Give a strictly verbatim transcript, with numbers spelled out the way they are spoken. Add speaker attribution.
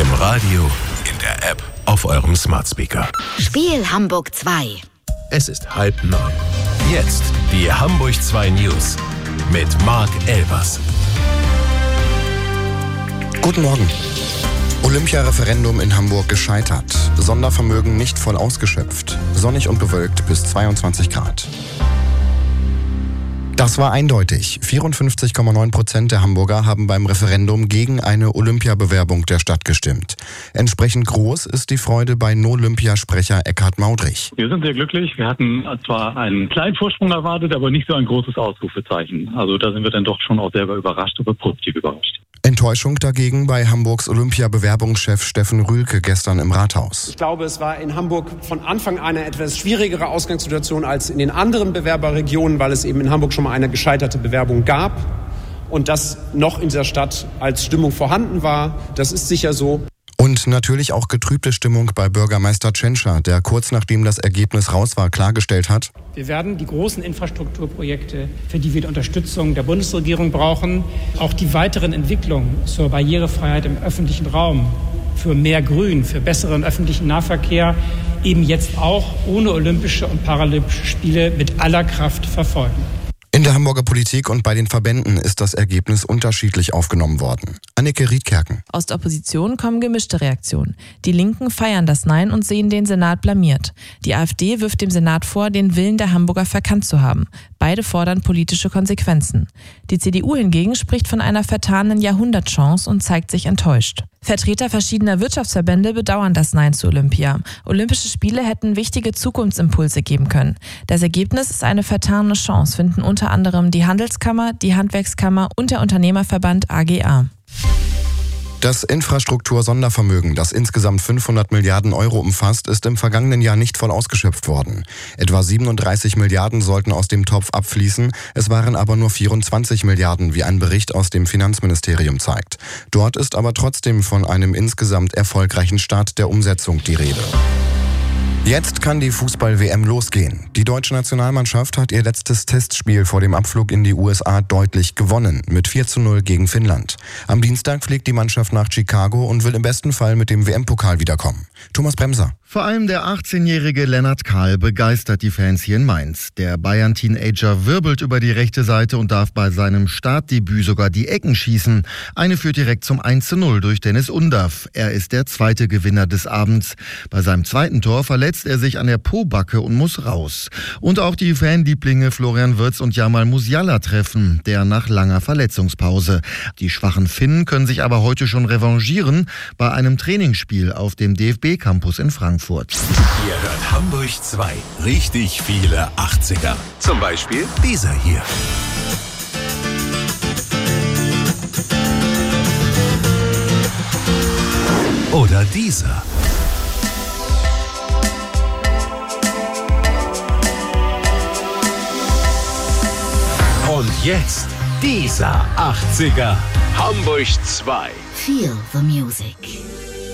Speaker 1: Im Radio, in der App, auf eurem Smart Speaker.
Speaker 2: Spiel Hamburg zwei.
Speaker 1: Es ist halb neun. Jetzt die Hamburg zwei News mit Marc Elbers.
Speaker 3: Guten Morgen. Olympia-Referendum in Hamburg gescheitert. Sondervermögen nicht voll ausgeschöpft. Sonnig und bewölkt bis zweiundzwanzig Grad. Das war eindeutig. vierundfünfzig Komma neun Prozent der Hamburger haben beim Referendum gegen eine Olympiabewerbung der Stadt gestimmt. Entsprechend groß ist die Freude bei No-Olympia-Sprecher Eckhard Maudrich.
Speaker 4: Wir sind sehr glücklich. Wir hatten zwar einen kleinen Vorsprung erwartet, aber nicht so ein großes Ausrufezeichen. Also da sind wir dann doch schon auch selber überrascht, aber positiv überrascht.
Speaker 3: Enttäuschung dagegen bei Hamburgs Olympia-Bewerbungschef Steffen Rühlke gestern im Rathaus.
Speaker 5: Ich glaube, es war in Hamburg von Anfang an eine etwas schwierigere Ausgangssituation als in den anderen Bewerberregionen, weil es eben in Hamburg schon mal eine gescheiterte Bewerbung gab und das noch in dieser Stadt als Stimmung vorhanden war. Das ist sicher so.
Speaker 3: Und natürlich auch getrübte Stimmung bei Bürgermeister Tschentscher, der kurz nachdem das Ergebnis raus war, klargestellt hat:
Speaker 6: Wir werden die großen Infrastrukturprojekte, für die wir die Unterstützung der Bundesregierung brauchen, auch die weiteren Entwicklungen zur Barrierefreiheit im öffentlichen Raum, für mehr Grün, für besseren öffentlichen Nahverkehr, eben jetzt auch ohne Olympische und Paralympische Spiele mit aller Kraft verfolgen.
Speaker 3: In der Hamburger Politik und bei den Verbänden ist das Ergebnis unterschiedlich aufgenommen worden. Anneke Riedkerken.
Speaker 7: Aus der Opposition kommen gemischte Reaktionen. Die Linken feiern das Nein und sehen den Senat blamiert. Die AfD wirft dem Senat vor, den Willen der Hamburger verkannt zu haben. Beide fordern politische Konsequenzen. Die C D U hingegen spricht von einer vertanen Jahrhundertchance und zeigt sich enttäuscht. Vertreter verschiedener Wirtschaftsverbände bedauern das Nein zu Olympia. Olympische Spiele hätten wichtige Zukunftsimpulse geben können. Das Ergebnis ist eine vertane Chance, finden unter anderem die Handelskammer, die Handwerkskammer und der Unternehmerverband A G A.
Speaker 3: Das Infrastruktur-Sondervermögen, das insgesamt fünfhundert Milliarden Euro umfasst, ist im vergangenen Jahr nicht voll ausgeschöpft worden. Etwa siebenunddreißig Milliarden sollten aus dem Topf abfließen, es waren aber nur vierundzwanzig Milliarden, wie ein Bericht aus dem Finanzministerium zeigt. Dort ist aber trotzdem von einem insgesamt erfolgreichen Start der Umsetzung die Rede. Jetzt kann die Fußball-W M losgehen. Die deutsche Nationalmannschaft hat ihr letztes Testspiel vor dem Abflug in die U S A deutlich gewonnen, mit vier zu null gegen Finnland. Am Dienstag fliegt die Mannschaft nach Chicago und will im besten Fall mit dem W M-Pokal wiederkommen. Thomas Bremser.
Speaker 8: Vor allem der achtzehnjährige Lennart Kahl begeistert die Fans hier in Mainz. Der Bayern-Teenager wirbelt über die rechte Seite und darf bei seinem Startdebüt sogar die Ecken schießen. Eine führt direkt zum eins zu null durch Dennis Undaff. Er ist der zweite Gewinner des Abends. Bei seinem zweiten Tor verletzt er sich an der Pobacke und muss raus. Und auch die Fanlieblinge Florian Wirtz und Jamal Musiala treffen, der nach langer Verletzungspause. Die schwachen Finnen können sich aber heute schon revanchieren bei einem Trainingsspiel auf dem D F B-Campus in Frankfurt.
Speaker 1: Ihr hört Hamburg zwei. Richtig viele achtziger. Zum Beispiel dieser hier. Oder dieser. Und jetzt dieser achtziger. Hamburg zwei.
Speaker 2: Feel the music.